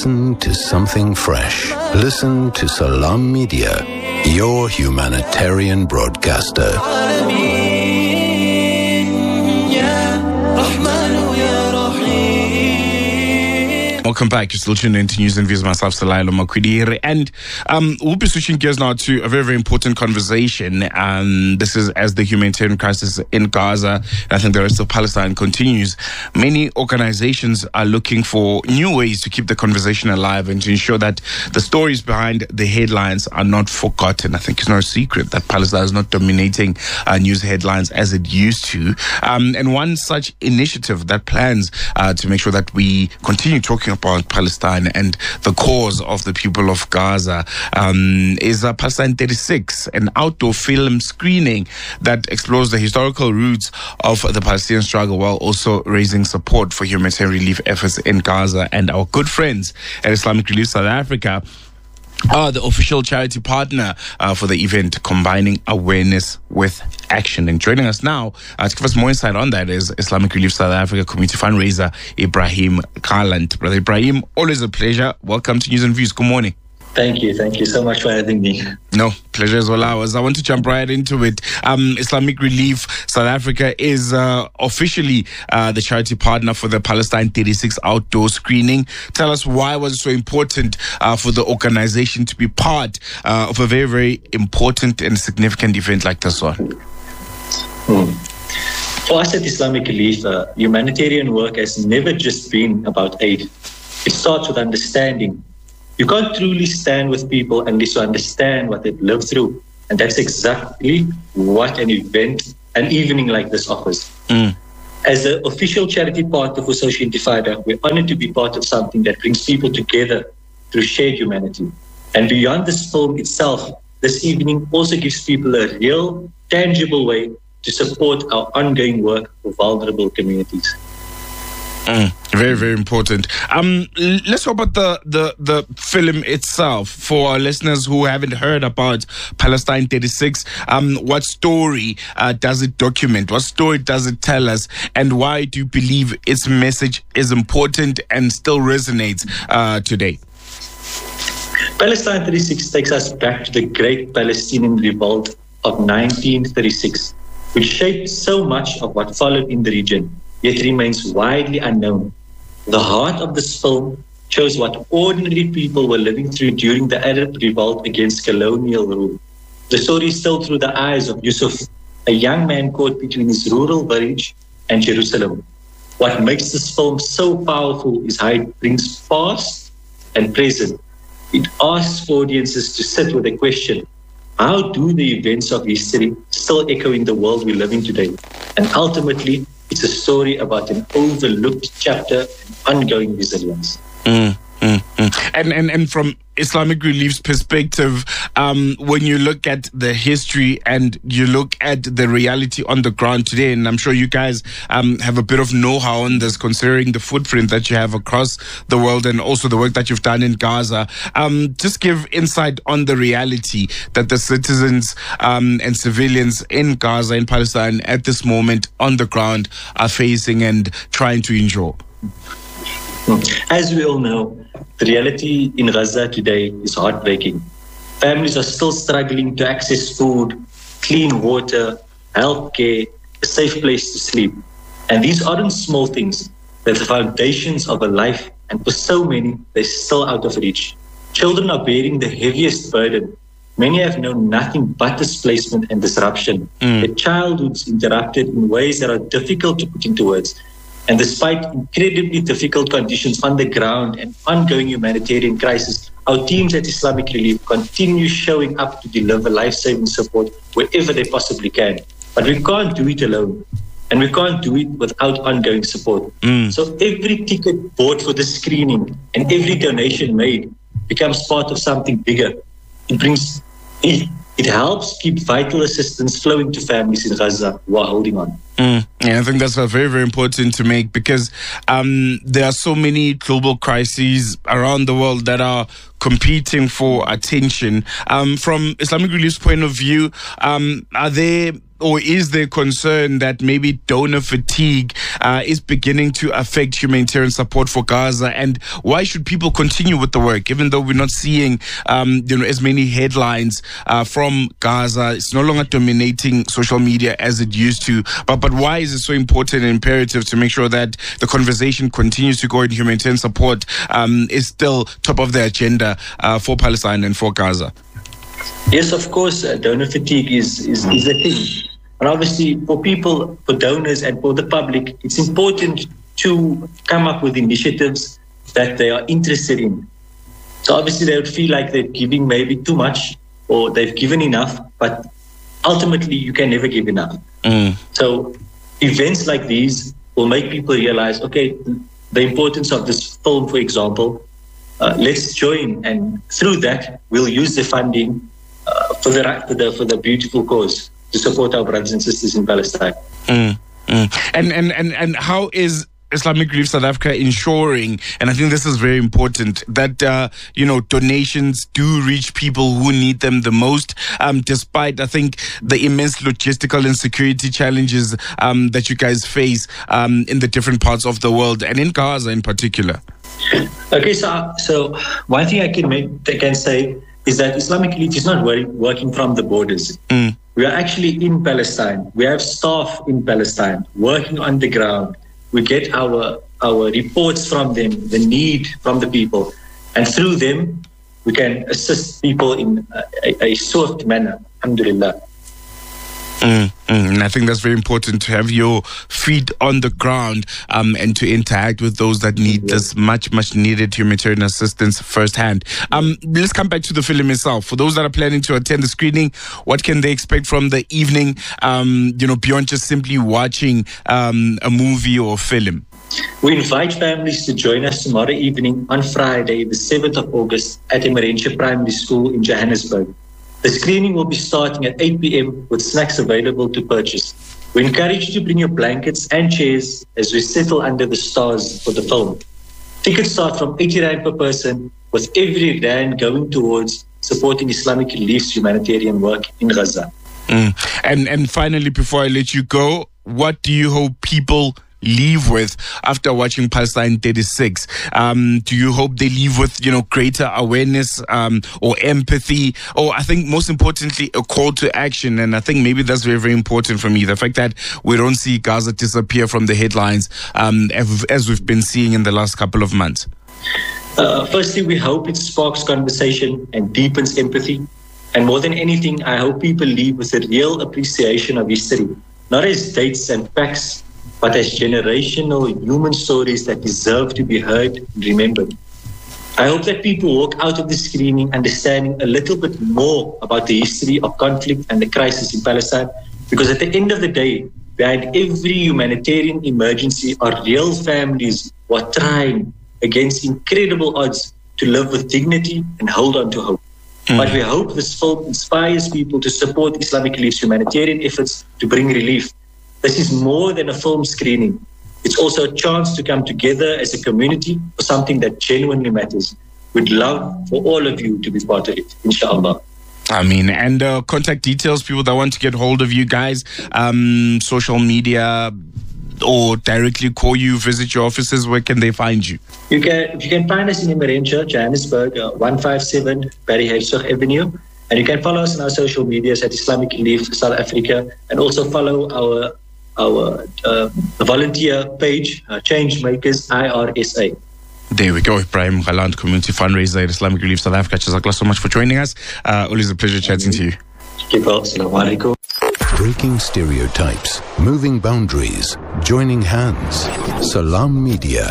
Listen to something fresh. Listen to Salam Media, your humanitarian broadcaster. Welcome back. You're still tuned into News and Views. Myself, Salailo Makwidiri. And we'll be switching gears now to a very, very important conversation. This is as the humanitarian crisis in Gaza, and I think the rest of Palestine continues. Many organizations are looking for new ways to keep the conversation alive and to ensure that the stories behind the headlines are not forgotten. I think it's no secret that Palestine is not dominating news headlines as it used to. And one such initiative that plans to make sure that we continue talking about Palestine and the cause of the people of Gaza is Palestine 36, an outdoor film screening that explores the historical roots of the Palestinian struggle while also raising support for humanitarian relief efforts in Gaza. And our good friends at Islamic Relief South Africa are the official charity partner for the event, combining awareness with action. And joining us now to give us more insight on that is Islamic Relief South Africa community fundraiser Ibrahim Garland. Brother Ibrahim, always a pleasure. Welcome to News and Views. Good morning. Thank you so much for having me. No, pleasure is all ours. I want to jump right into it. Islamic Relief South Africa is officially the charity partner for the Palestine 36 outdoor screening. Tell us, why was it so important for the organization to be part of a very, very important and significant event like this one? For us at Islamic Relief, humanitarian work has never just been about aid. It starts with understanding. You can't truly stand with people unless you understand what they've lived through. And that's exactly what an evening like this offers. As an official charity partner for Social Intifada, we're honored to be part of something that brings people together through shared humanity. And beyond this film itself, this evening also gives people a real, tangible way to support our ongoing work for vulnerable communities. Very, very important. Let's talk about the film itself for our listeners who haven't heard about Palestine 36. What story does it document? What story does it tell us? And why do you believe its message is important and still resonates today? Palestine 36 takes us back to the great Palestinian revolt of 1936, which shaped so much of what followed in the region, yet remains widely unknown. The heart of this film shows what ordinary people were living through during the Arab revolt against colonial rule. The story is told through the eyes of Yusuf, a young man caught between his rural village and Jerusalem. What makes this film so powerful is how it brings past and present. It asks audiences to sit with the question, how do the events of history still echo in the world we live in today? And ultimately, it's a story about an overlooked chapter and ongoing resilience. And from Islamic Relief's perspective, when you look at the history and you look at the reality on the ground today, and I'm sure you guys have a bit of know-how on this, considering the footprint that you have across the world and also the work that you've done in Gaza, just give insight on the reality that the citizens and civilians in Gaza, in Palestine, at this moment on the ground are facing and trying to endure. As we all know, the reality in Gaza today is heartbreaking. Families are still struggling to access food, clean water, healthcare, a safe place to sleep. And these aren't small things. They're the foundations of a life, and for so many, they're still out of reach. Children are bearing the heaviest burden. Many have known nothing but displacement and disruption. Their childhoods interrupted in ways that are difficult to put into words. And despite incredibly difficult conditions on the ground and ongoing humanitarian crisis, our teams at Islamic Relief continue showing up to deliver life-saving support wherever they possibly can. But we can't do it alone. And we can't do it without ongoing support. So every ticket bought for the screening and every donation made becomes part of something bigger. It helps keep vital assistance flowing to families in Gaza who are holding on. Yeah, I think that's very, very important to make, because there are so many global crises around the world that are competing for attention. From Islamic Relief's point of view, are there or is there concern that maybe donor fatigue is beginning to affect humanitarian support for Gaza? And why should people continue with the work, even though we're not seeing as many headlines from Gaza? It's no longer dominating social media as it used to. But why is it so important and imperative to make sure that the conversation continues to go in humanitarian support is still top of the agenda for Palestine and for Gaza? Yes, of course, donor fatigue is a thing. And obviously, for people, for donors and for the public, it's important to come up with initiatives that they are interested in. So obviously, they would feel like they're giving maybe too much or they've given enough, but ultimately, you can never give enough. So events like these will make people realize, okay, the importance of this film, for example, let's join, and through that, we'll use the funding for the beautiful cause to support our brothers and sisters in Palestine. And how is Islamic Relief South Africa ensuring, and I think this is very important, that donations do reach people who need them the most, despite, I think, the immense logistical and security challenges that you guys face in the different parts of the world, and in Gaza in particular? Okay, so one thing I can say is that Islamic Relief is not working from the borders. We are actually in Palestine. We have staff in Palestine working on the ground. We get our reports from them, the need from the people, and through them we can assist people in a swift manner. Alhamdulillah. And I think that's very important to have your feet on the ground and to interact with those that need this much needed humanitarian assistance firsthand. Let's come back to the film itself. For those that are planning to attend the screening, what can they expect from the evening, beyond just simply watching a movie or a film? We invite families to join us tomorrow evening on Friday, the 7th of August at Emerentia Primary School in Johannesburg. The screening will be starting at 8 p.m. with snacks available to purchase. We encourage you to bring your blankets and chairs as we settle under the stars for the film. Tickets start from 80 Rand per person, with every Rand going towards supporting Islamic Relief's humanitarian work in Gaza. And finally, before I let you go, what do you hope people leave with after watching Palestine 36? Do you hope they leave with, greater awareness or empathy, or I think most importantly, a call to action? And I think maybe that's very, very important for me. The fact that we don't see Gaza disappear from the headlines as we've been seeing in the last couple of months. Firstly, we hope it sparks conversation and deepens empathy. And more than anything, I hope people leave with a real appreciation of history, not as dates and facts, but as generational human stories that deserve to be heard and remembered. I hope that people walk out of the screening understanding a little bit more about the history of conflict and the crisis in Palestine, because at the end of the day, behind every humanitarian emergency are real families who are trying against incredible odds to live with dignity and hold on to hope. But we hope this film inspires people to support Islamic Relief's humanitarian efforts to bring relief. This is more than a film screening. It's also a chance to come together as a community for something that genuinely matters. We'd love for all of you to be part of it, inshallah. And contact details, people that want to get hold of you guys, social media, or directly call you, visit your offices, where can they find you? You can find us in Emerentia, Johannesburg, 157 Barry Herzog Avenue. And you can follow us on our social medias at Islamic Relief South Africa, and also follow our volunteer page, Changemakers IRSA. There we go. Ibrahim Galant, community fundraiser at Islamic Relief South Africa. Jazakallah so much for joining us. Always a pleasure chatting to you. Keep well. Assalamu alaikum. Breaking stereotypes, moving boundaries, joining hands. Salam Media.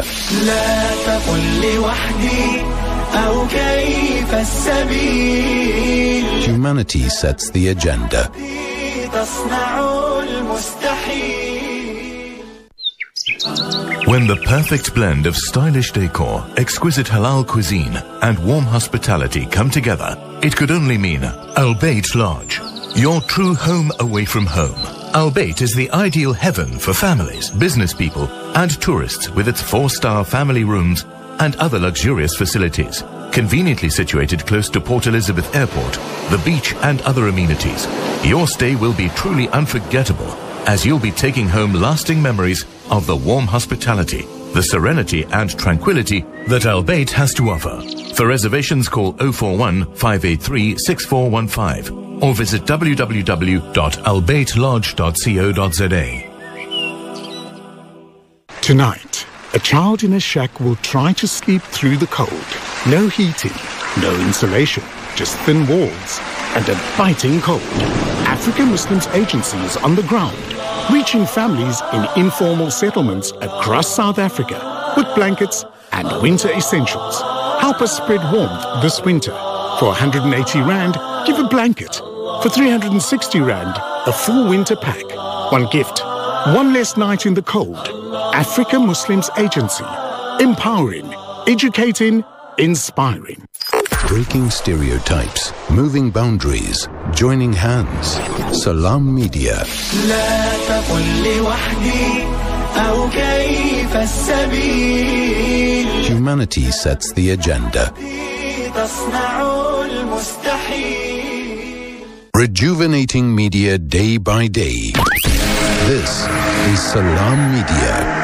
Humanity sets the agenda. When the perfect blend of stylish decor, exquisite halal cuisine, and warm hospitality come together, it could only mean Al Bayt Lodge, your true home away from home. Al Bayt is the ideal heaven for families, business people, and tourists, with its 4-star family rooms and other luxurious facilities. conveniently situated close to Port Elizabeth Airport, the beach and other amenities, your stay will be truly unforgettable as you'll be taking home lasting memories of the warm hospitality, the serenity and tranquility that Albeit has to offer. For reservations, call 041 583 6415 or visit www.albeitlodge.co.za. Tonight, a child in a shack will try to sleep through the cold. No heating, no insulation, just thin walls and a biting cold. African Muslims Agency is on the ground, reaching families in informal settlements across South Africa with blankets and winter essentials. Help us spread warmth this winter. For 180 Rand, give a blanket. For 360 Rand, a full winter pack. One gift, one less night in the cold. Africa Muslims Agency. Empowering, educating, inspiring. Breaking stereotypes, moving boundaries, joining hands. Salam Media. Humanity sets the agenda. Rejuvenating media day by day. This is Salam Media.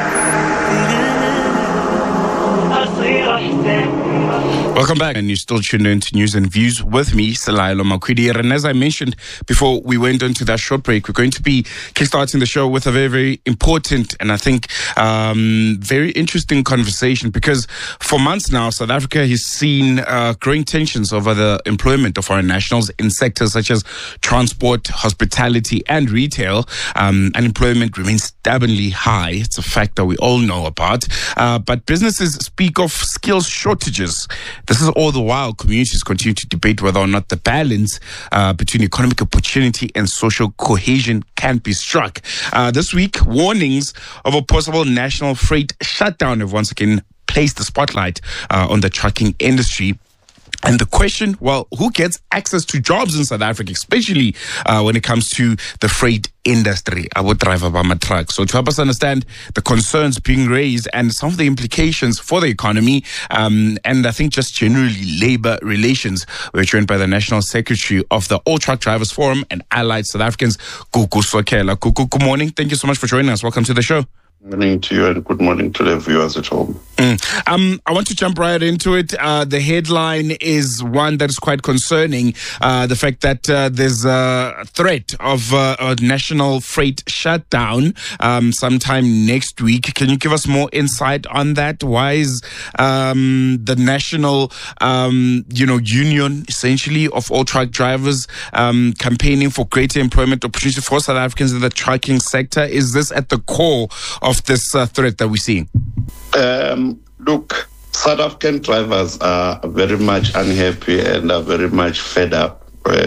Welcome back, and you're still tuned in to News and Views with me, Selailo Makwidi. And as I mentioned before we went into that short break, we're going to be kickstarting the show with a very, very important and I think very interesting conversation, because for months now, South Africa has seen growing tensions over the employment of foreign nationals in sectors such as transport, hospitality, and retail. Unemployment remains stubbornly high. It's a fact that we all know about. But businesses speak of skills shortages. This is all the while communities continue to debate whether or not the balance between economic opportunity and social cohesion can be struck. This week, warnings of a possible national freight shutdown have once again placed the spotlight on the trucking industry. And the question, well, who gets access to jobs in South Africa, especially when it comes to the freight industry? I would drive a Bama truck. So to help us understand the concerns being raised and some of the implications for the economy, and I think just generally labor relations, we're joined by the National Secretary of the All Truck Drivers Forum and Allied South Africans, Gugu Sokela. Gugu, good morning. Thank you so much for joining us. Welcome to the show. Good morning to you and good morning to the viewers at home. I want to jump right into it. The headline is one that is quite concerning. The fact that there's a threat of a national freight shutdown sometime next week. Can you give us more insight on that? Why is the national union essentially of all truck drivers campaigning for greater employment opportunity for South Africans in the trucking sector? Is this at the core of this threat that we're seeing? Look, South African drivers are very much unhappy and are very much fed up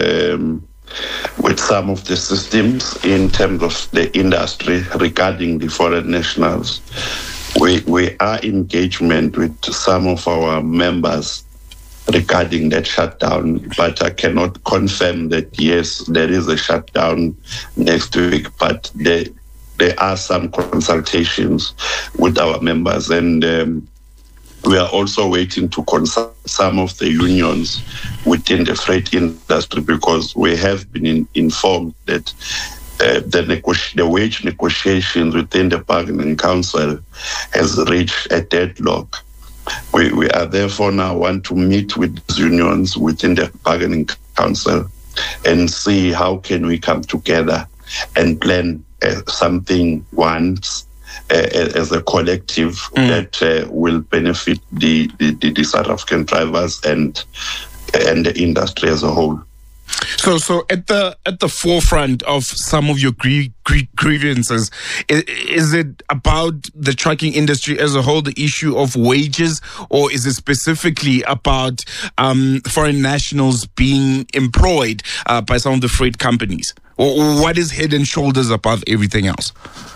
with some of the systems in terms of the industry regarding the foreign nationals. We are in engagement with some of our members regarding that shutdown, but I cannot confirm that, yes, there is a shutdown next week, but there are some consultations with our members, and we are also waiting to consult some of the unions within the freight industry, because we have been informed that the wage negotiations within the bargaining council has reached a deadlock. We are therefore now want to meet with these unions within the bargaining council and see how can we come together and plan something once as a collective that will benefit the South African drivers and the industry as a whole. So at the forefront of some of your grievances, is it about the trucking industry as a whole, the issue of wages, or is it specifically about foreign nationals being employed by some of the freight companies? Or what is head and shoulders above everything else?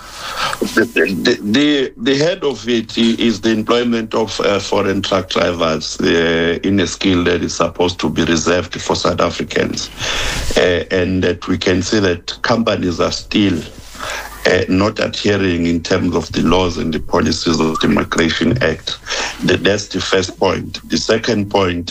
The head of it is the employment of foreign truck drivers in a skill that is supposed to be reserved for South Africans. And that we can see that companies are still not adhering in terms of the laws and the policies of the Immigration Act. That's the first point. The second point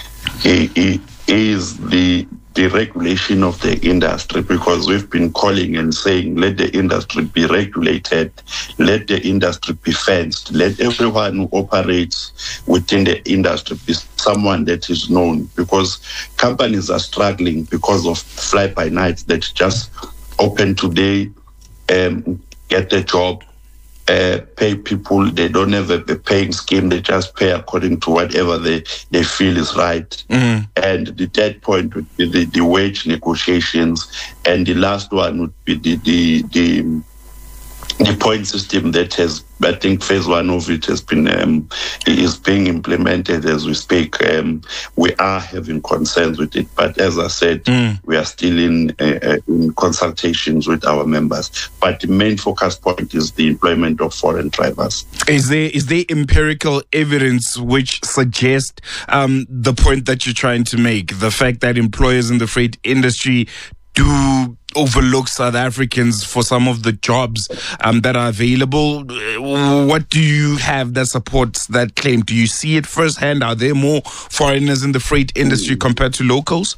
is the regulation of the industry, because we've been calling and saying, let the industry be regulated, let the industry be fenced, let everyone who operates within the industry be someone that is known, because companies are struggling because of fly-by-nights that just open today, get a job, pay people. They don't have a paying scheme. They just pay according to whatever they feel is right. Mm-hmm. And the third point would be the wage negotiations. And the last one would be the point system that has, I think phase one of it has been is being implemented as we speak. We are having concerns with it, but as I said, we are still in consultations with our members. But the main focus point is the employment of foreign drivers. Is there empirical evidence which suggests the point that you're trying to make? The fact that employers in the freight industry do overlook South Africans for some of the jobs that are available. What do you have that supports that claim? Do you see it firsthand? Are there more foreigners in the freight industry compared to locals?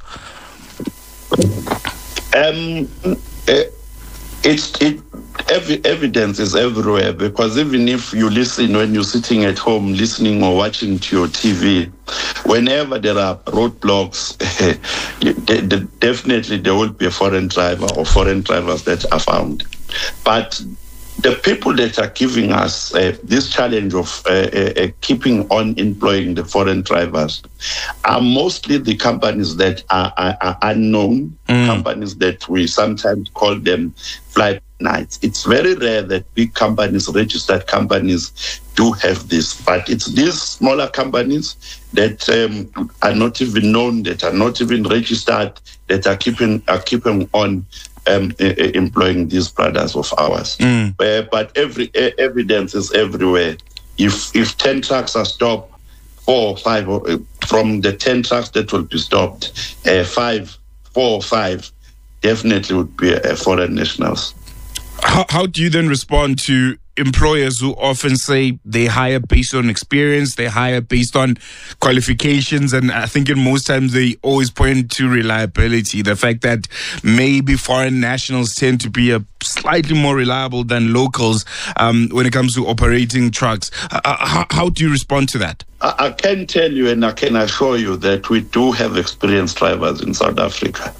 Evidence is everywhere, because even if you listen when you're sitting at home listening or watching to your TV, whenever there are roadblocks, definitely there will be a foreign driver or foreign drivers that are found. But the people that are giving us this challenge of keeping on employing the foreign drivers are mostly the companies that are unknown, companies that we sometimes call them fly nights. It's very rare that big companies, registered companies, do have this, but it's these smaller companies that are not even known, that are not even registered, that are keeping on employing these brothers of ours. But every evidence is everywhere. If 10 trucks are stopped, 4 or 5 from the 10 trucks that will be stopped, 4 or 5 definitely would be foreign nationals. How do you then respond to employers who often say they hire based on experience, they hire based on qualifications, and I think in most times they always point to reliability, the fact that maybe foreign nationals tend to be slightly more reliable than locals when it comes to operating trucks. How do you respond to that? I can tell you and I can assure you that we do have experienced drivers in South Africa.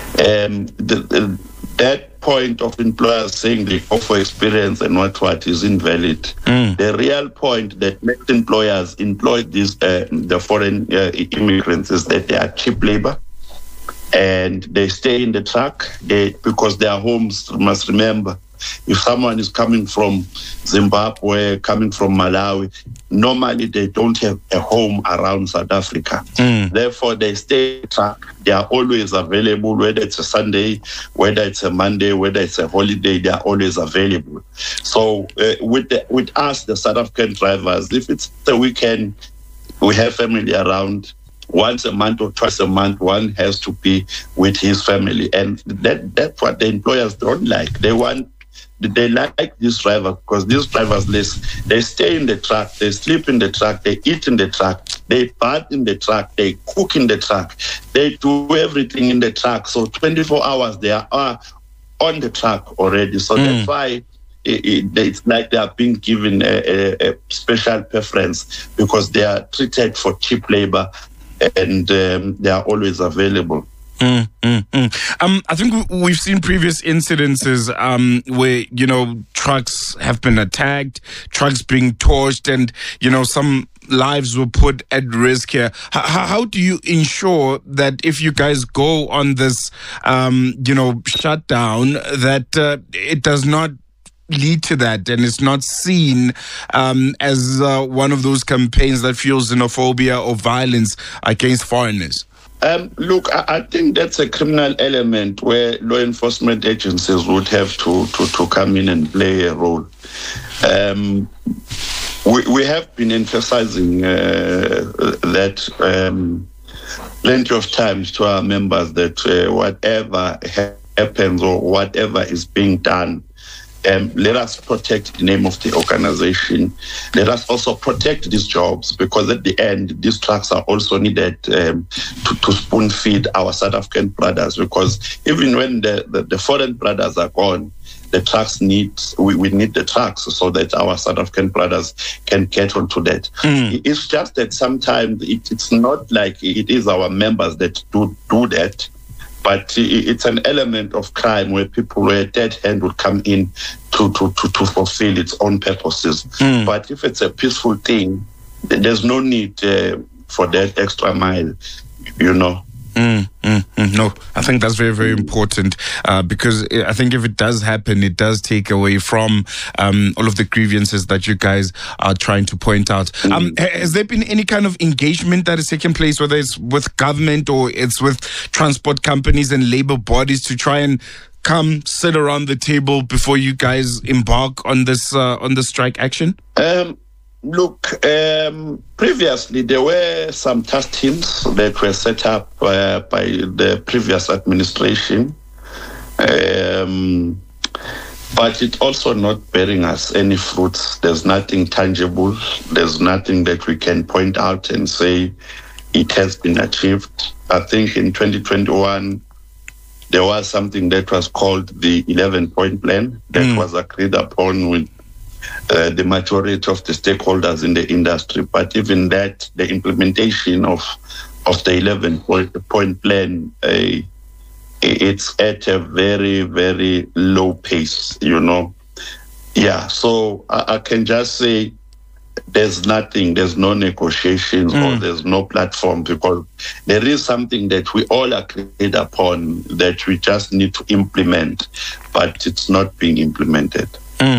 That point of employers saying they offer experience and what is invalid. The real point that makes employers employ the foreign immigrants is that they are cheap labor and they stay in the truck because their homes, must remember, if someone is coming from Zimbabwe, coming from Malawi, normally they don't have a home around South Africa. Therefore, they stay in the truck. They are always available, whether it's a Sunday, whether it's a Monday, whether it's a holiday, they are always available. So with us, the South African drivers, if it's the weekend, we have family around, once a month or twice a month, one has to be with his family. And that's what the employers don't like. They like these drivers because these drivers, they stay in the truck, they sleep in the truck, they eat in the truck, they bath in the truck, they cook in the truck, they do everything in the truck. So 24 hours they are on the truck already. So that's why it's like they are being given a special preference because they are treated for cheap labor and they are always available. I think we've seen previous incidences where, trucks have been attacked, trucks being torched, and, some lives were put at risk here. How do you ensure that if you guys go on this, shutdown, that it does not lead to that and it's not seen as one of those campaigns that fuels xenophobia or violence against foreigners? Look, I think that's a criminal element where law enforcement agencies would have to come in and play a role. We have been emphasizing that plenty of times to our members that whatever happens or whatever is being done, Let us protect the name of the organization. Let us also protect these jobs, because at the end, these trucks are also needed to spoon feed our South African brothers, because even when the foreign brothers are gone, the trucks we need the trucks so that our South African brothers can get onto that. It's just that sometimes it's not like it is our members that do that, but it's an element of crime where a dead hand would come in to fulfill its own purposes. But if it's a peaceful thing, there's no need for that extra mile, No, I think that's very, very important, because I think if it does happen, it does take away from all of the grievances that you guys are trying to point out. Has there been any kind of engagement that is taking place, whether it's with government or it's with transport companies and labor bodies, to try and come sit around the table before you guys embark on this strike action? Look, previously there were some task teams that were set up by the previous administration, but it's also not bearing us any fruits. There's nothing tangible. There's nothing that we can point out and say it has been achieved. I think in 2021, there was something that was called the 11-point plan that was agreed upon with the majority of the stakeholders in the industry. But even that, the implementation of the 11-point plan, it's at a very, very low pace, Yeah, so I can just say there's nothing, there's no negotiations or there's no platform, because there is something that we all agreed upon that we just need to implement, but it's not being implemented.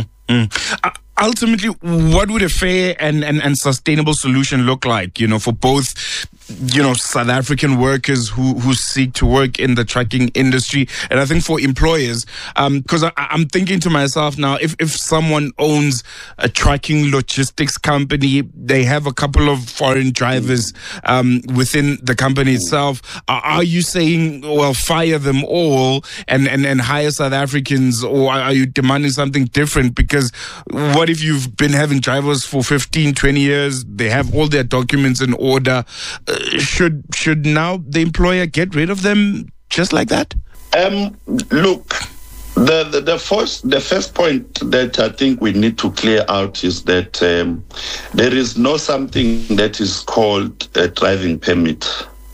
Ultimately, what would a fair and sustainable solution look like, for both, South African workers who seek to work in the trucking industry, and I think for employers, because I'm thinking to myself now, if someone owns a trucking logistics company, they have a couple of foreign drivers within the company itself, are you saying, well, fire them all and hire South Africans, or are you demanding something different? Because what if you've been having drivers for 15, 20 years, they have all their documents in order, should now the employer get rid of them just like that? Look, the first point that I think we need to clear out is that there is no something that is called a driving permit.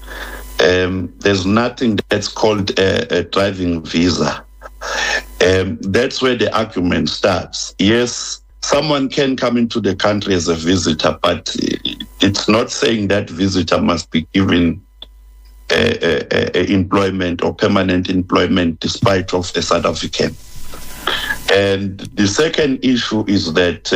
There's nothing that's called a driving visa. That's where the argument starts. Yes, someone can come into the country as a visitor, but it's not saying that visitor must be given employment or permanent employment despite of a South African. And the second issue is that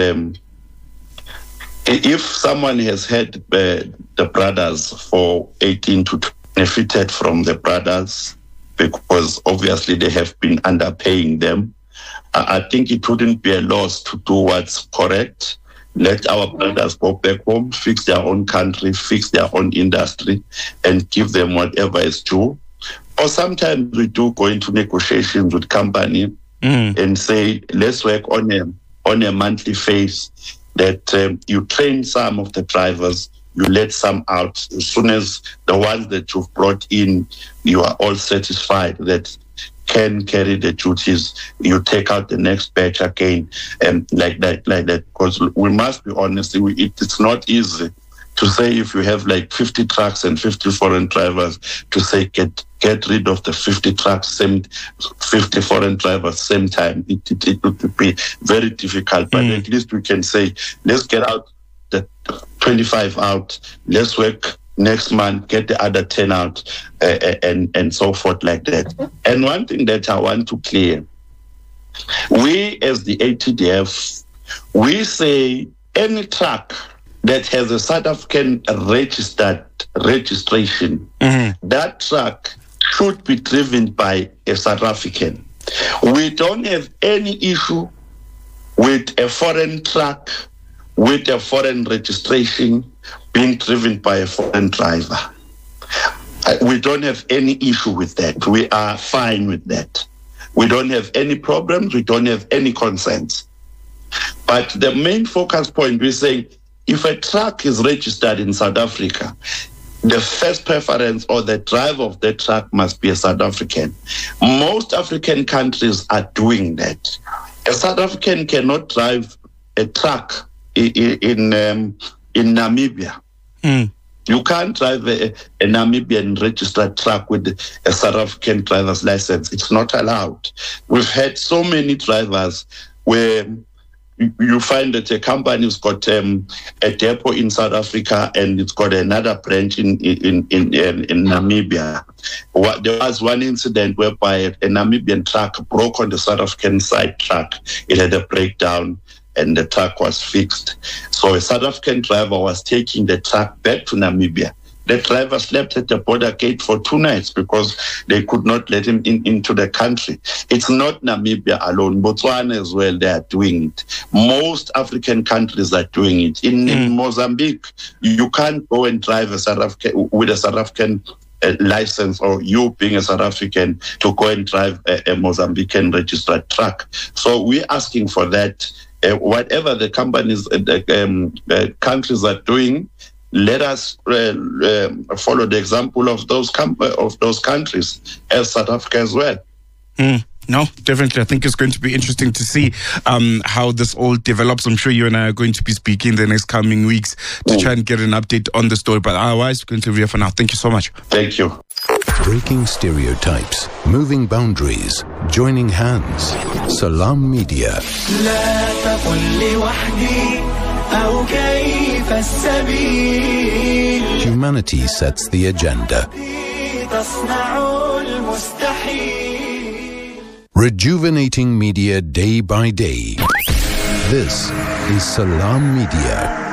if someone has had the brothers for 18 to 20, benefited from the brothers because obviously they have been underpaying them, I think it wouldn't be a loss to do what's correct. Let our brothers go back home, fix their own country, fix their own industry, and give them whatever is due. Or sometimes we do go into negotiations with company and say, let's work on a monthly phase, that you train some of the drivers, you let some out. As soon as the ones that you've brought in, you are all satisfied that can carry the duties, you take out the next batch again, and like that. Because we must be honest, it's not easy to say if you have like 50 trucks and 50 foreign drivers to say get rid of the 50 trucks, 50 foreign drivers same time. It would be very difficult, but at least we can say, let's get out the 25 out, let's work next month, get the other 10 out, and so forth like that. And one thing that I want to clear, we as the ATDF, we say any truck that has a South African registration, that truck should be driven by a South African. We don't have any issue with a foreign truck with a foreign registration being driven by a foreign driver. We don't have any issue with that. We are fine with that. We don't have any problems. We don't have any concerns. But the main focus point, we're saying, if a truck is registered in South Africa, the first preference or the driver of the truck must be a South African. Most African countries are doing that. A South African cannot drive a truck in Namibia. You can't drive a Namibian registered truck with a South African driver's license. It's not allowed. We've had so many drivers where you find that a company's got a depot in South Africa and it's got another branch in Namibia. There was one incident whereby a Namibian truck broke on the South African side track. It had a breakdown and the truck was fixed. So a South African driver was taking the truck back to Namibia. The driver slept at the border gate for 2 nights because they could not let him into the country. It's not Namibia alone. Botswana as well, they are doing it. Most African countries are doing it. In Mozambique, you can't go and drive with a South African license, or you being a South African to go and drive a Mozambican registered truck. So we're asking for that. Whatever the companies, countries are doing, let us follow the example of those countries, as South Africa as well. No, definitely. I think it's going to be interesting to see how this all develops. I'm sure you and I are going to be speaking the next coming weeks to try and get an update on the story. But otherwise, we're going to leave here for now. Thank you so much. Thank you. Breaking stereotypes, moving boundaries, joining hands. Salam Media. Humanity sets the agenda. Rejuvenating media day by day. This is Salam Media.